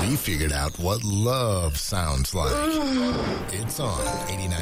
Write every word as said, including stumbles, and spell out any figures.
We figured out what love sounds like. It's on eighty-nine.